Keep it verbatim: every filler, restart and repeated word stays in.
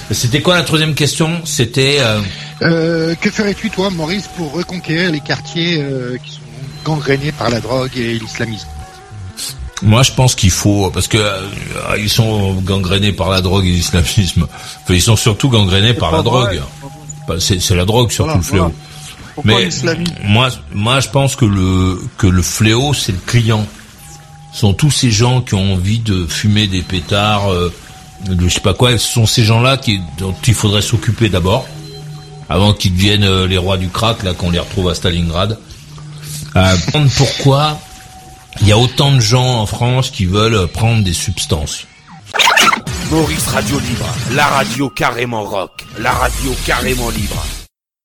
C'était quoi la troisième question? C'était... Euh... Euh, que ferais-tu, toi, Maurice, pour reconquérir les quartiers euh, qui sont gangrénés par la drogue et l'islamisme? Moi, je pense qu'il faut... Parce que euh, ils sont gangrénés par la drogue et l'islamisme. Enfin, ils sont surtout gangrénés c'est par la drogue. Vrai. C'est, c'est la drogue, surtout voilà, le fléau. Voilà. Mais moi, moi, je pense que le, que le fléau, c'est le client. Ce sont tous ces gens qui ont envie de fumer des pétards, euh, de je sais pas quoi. Ce sont ces gens-là qui, dont il faudrait s'occuper d'abord, avant qu'ils deviennent euh, les rois du crack, là, qu'on les retrouve à Stalingrad. Euh, pourquoi il y a autant de gens en France qui veulent prendre des substances. Maurice Radio Libre, la radio carrément rock, la radio carrément libre.